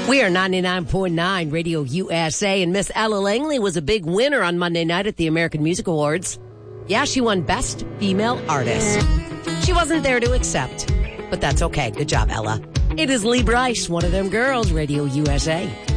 We are 99.9 Radio USA, and Miss Ella Langley was a big winner on Monday night at the American Music Awards. Yeah, she won Best Female Artist. She wasn't there to accept, but that's okay. Good job, Ella. It is Lee Bryce, one of them girls, Radio USA.